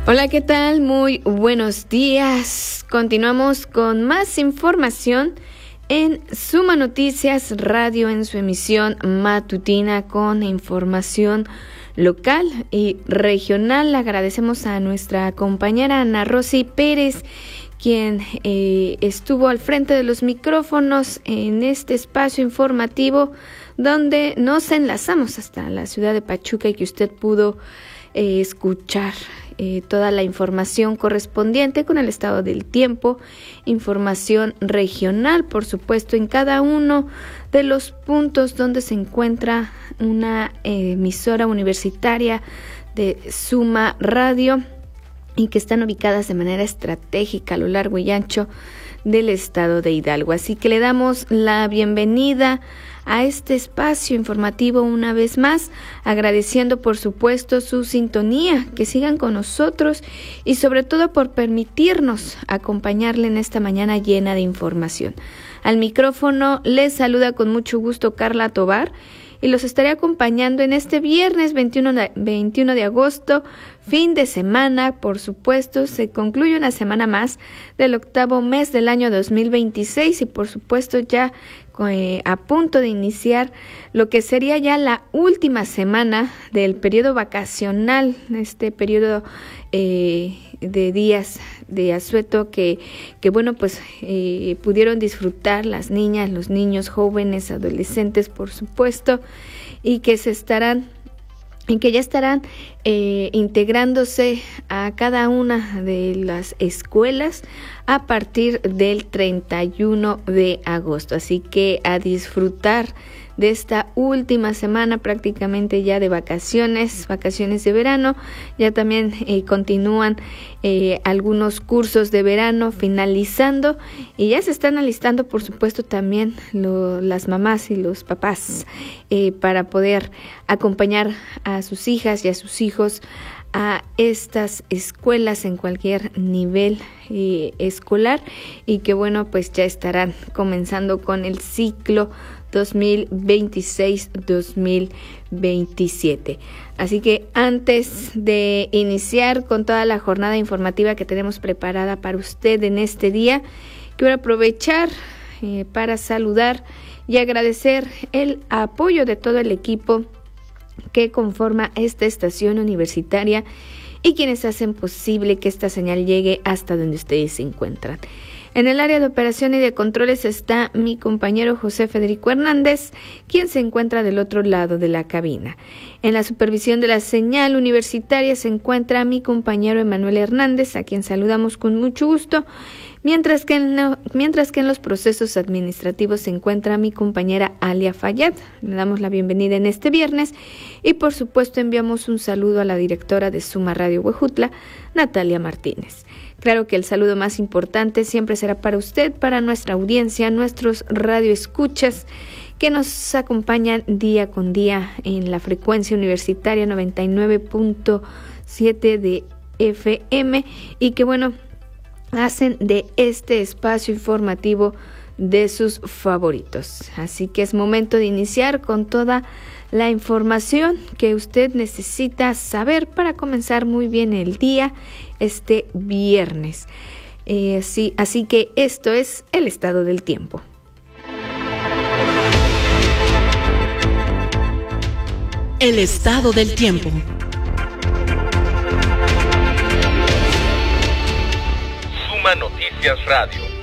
Hola, ¿qué tal? Muy buenos días. Continuamos con más información en Suma Noticias Radio en su emisión matutina con información local y regional. Agradecemos a nuestra compañera Ana Rosy Pérez, quien estuvo al frente de los micrófonos en este espacio informativo donde nos enlazamos hasta la ciudad de Pachuca y que usted pudo escuchar toda la información correspondiente con el estado del tiempo, información regional, por supuesto, en cada uno de los puntos donde se encuentra una emisora universitaria de Suma Radio y que están ubicadas de manera estratégica a lo largo y ancho del estado de Hidalgo. Así que le damos la bienvenida a este espacio informativo una vez más, agradeciendo por supuesto su sintonía, que sigan con nosotros y sobre todo por permitirnos acompañarle en esta mañana llena de información. Al micrófono les saluda con mucho gusto Carla Tovar y los estaré acompañando en este viernes 21 de agosto, fin de semana, por supuesto, se concluye una semana más del octavo mes del año 2026 y por supuesto ya a punto de iniciar lo que sería ya la última semana del periodo vacacional, este periodo de días de asueto que bueno, pues pudieron disfrutar las niñas, los niños, jóvenes, adolescentes, por supuesto, y que ya estarán integrándose a cada una de las escuelas a partir del 31 de agosto. Así que a disfrutar de esta última semana prácticamente ya de vacaciones de verano. Ya también continúan algunos cursos de verano finalizando y ya se están alistando, por supuesto, también las mamás y los papás para poder acompañar a sus hijas y a sus hijos a estas escuelas en cualquier nivel escolar y que bueno, pues ya estarán comenzando con el ciclo 2026-2027. Así que antes de iniciar con toda la jornada informativa que tenemos preparada para usted en este día, quiero aprovechar para saludar y agradecer el apoyo de todo el equipo que conforma esta estación universitaria y quienes hacen posible que esta señal llegue hasta donde ustedes se encuentran. En el área de operación y de controles está mi compañero José Federico Hernández, quien se encuentra del otro lado de la cabina. En la supervisión de la señal universitaria se encuentra mi compañero Emanuel Hernández, a quien saludamos con mucho gusto, mientras que en los procesos administrativos se encuentra mi compañera Alia Fayad. Le damos la bienvenida en este viernes y por supuesto enviamos un saludo a la directora de Suma Radio Huejutla, Natalia Martínez. Claro que el saludo más importante siempre será para usted, para nuestra audiencia, nuestros radioescuchas que nos acompañan día con día en la frecuencia universitaria 99.7 de FM y que bueno, hacen de este espacio informativo de sus favoritos. Así que es momento de iniciar con toda la información que usted necesita saber para comenzar muy bien el día este viernes. Así que esto es el estado del tiempo. El estado del tiempo. Suma Noticias Radio.